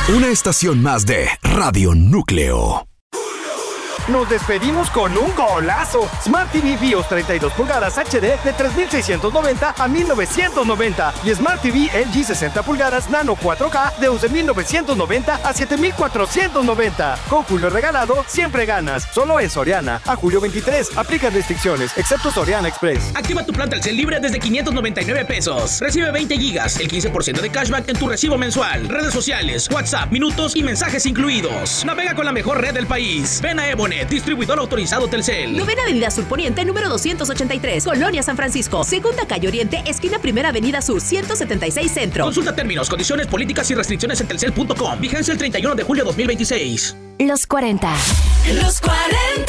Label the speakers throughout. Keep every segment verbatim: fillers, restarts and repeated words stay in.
Speaker 1: Una estación más de Radio Núcleo.
Speaker 2: Nos despedimos con un golazo. Smart T V BIOS treinta y dos pulgadas H D de tres mil seiscientos noventa a mil novecientos noventa y Smart T V L G sesenta pulgadas Nano cuatro K de once mil novecientos noventa a siete mil cuatrocientos noventa. Con Julio regalado, siempre ganas. Solo en Soriana. A julio veintitrés. Aplican restricciones, excepto Soriana Express.
Speaker 3: Activa tu plan Telcel libre desde quinientos noventa y nueve pesos. Recibe veinte gigas, el quince por ciento de cashback en tu recibo mensual. Redes sociales, WhatsApp, minutos y mensajes incluidos. Navega con la mejor red del país. Ven a Ebonet, distribuidor autorizado Telcel.
Speaker 4: Novena Avenida Sur Poniente, número doscientos ochenta y tres, Colonia San Francisco. Segunda Calle Oriente, esquina Primera Avenida Sur, ciento setenta y seis Centro.
Speaker 3: Consulta términos, condiciones, políticas y restricciones en telcel punto com. Vigencia el treinta y uno de julio de dos mil veintiséis.
Speaker 5: Los cuarenta.
Speaker 6: Los cuarenta.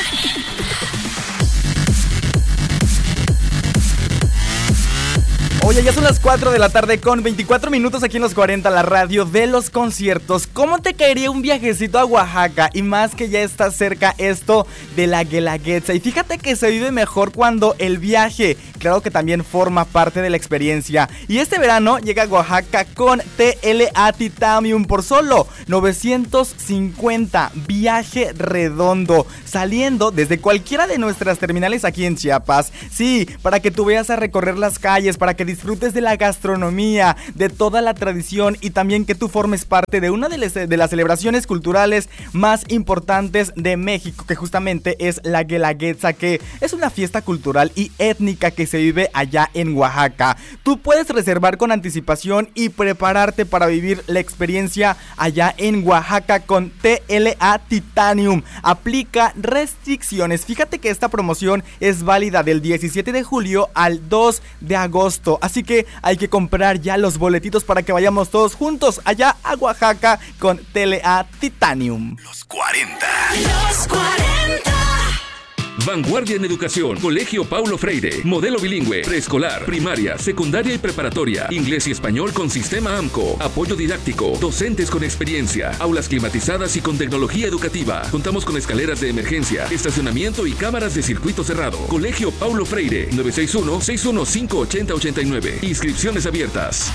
Speaker 7: Oye, ya son las cuatro de la tarde con veinticuatro minutos aquí en Los cuarenta, la radio de los conciertos. ¿Cómo te caería un viajecito a Oaxaca? Y más que ya está cerca esto de la Guelaguetza. Y fíjate que se vive mejor cuando el viaje, claro que también forma parte de la experiencia. Y este verano llega a Oaxaca con T L A Titanium por solo novecientos cincuenta. Viaje redondo, saliendo desde cualquiera de nuestras terminales aquí en Chiapas. Sí, para que tú veas a recorrer las calles, para que disfrutes de la gastronomía, de toda la tradición y también que tú formes parte de una de las, de las celebraciones culturales más importantes de México, que justamente es la Guelaguetza, que es una fiesta cultural y étnica que se vive allá en Oaxaca. Tú puedes reservar con anticipación y prepararte para vivir la experiencia allá en Oaxaca con T L A Titanium. Aplica restricciones. Fíjate que esta promoción es válida del diecisiete de julio al dos de agosto. Así que hay que comprar ya los boletitos para que vayamos todos juntos allá a Oaxaca con T L A Titanium.
Speaker 1: Los cuarenta.
Speaker 6: Los cuarenta.
Speaker 8: Vanguardia en Educación, Colegio Paulo Freire, modelo bilingüe, preescolar, primaria, secundaria y preparatoria, inglés y español con sistema AMCO, apoyo didáctico, docentes con experiencia, aulas climatizadas y con tecnología educativa. Contamos con escaleras de emergencia, estacionamiento y cámaras de circuito cerrado. Colegio Paulo Freire, nueve seis uno, seis uno cinco, ocho cero ocho nueve. Inscripciones abiertas.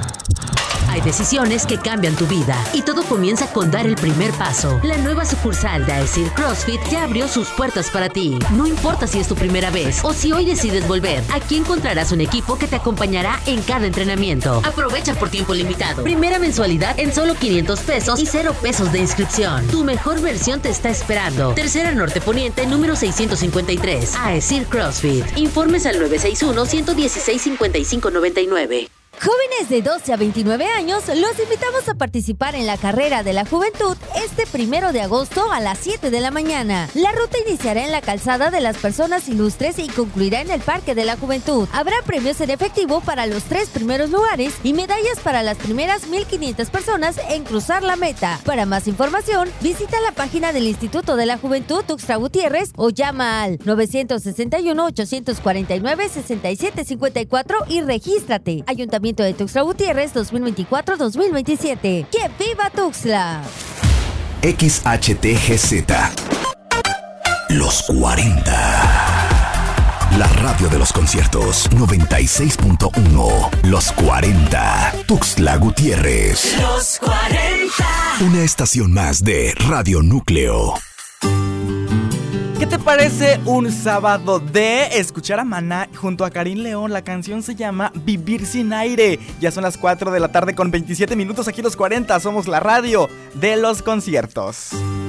Speaker 4: Hay decisiones que cambian tu vida y todo comienza con dar el primer paso. La nueva sucursal de AESIR CrossFit ya abrió sus puertas para ti. No importa si es tu primera vez o si hoy decides volver, aquí encontrarás un equipo que te acompañará en cada entrenamiento. Aprovecha por tiempo limitado. Primera mensualidad en solo quinientos pesos y cero pesos de inscripción. Tu mejor versión te está esperando. Tercera Norte Poniente, número seiscientos cincuenta y tres. AESIR CrossFit. Informes al nueve seis uno, uno uno seis, cinco cinco nueve nueve.
Speaker 9: Jóvenes de doce a veintinueve años, los invitamos a participar en la Carrera de la Juventud este primero de agosto a las siete de la mañana. La ruta iniciará en la calzada de las personas ilustres y concluirá en el Parque de la Juventud. Habrá premios en efectivo para los tres primeros lugares y medallas para las primeras mil quinientas personas en cruzar la meta. Para más información, visita la página del Instituto de la Juventud Tuxtla Gutiérrez o llama al nueve seis uno, ocho cuatro nueve, seis siete cinco cuatro y regístrate. Ayuntamiento de Tuxtla Gutiérrez dos mil veinticuatro dos mil veintisiete. ¡Que viva Tuxtla!
Speaker 1: X H T G Z. Los cuarenta. La radio de los conciertos noventa y seis punto uno. Los cuarenta. Tuxtla Gutiérrez.
Speaker 6: Los cuarenta.
Speaker 1: Una estación más de Radio Núcleo.
Speaker 7: ¿Qué te parece un sábado de escuchar a Maná junto a Karim León? La canción se llama Vivir sin aire. Ya son las cuatro de la tarde con veintisiete minutos aquí Los cuarenta. Somos la radio de los conciertos.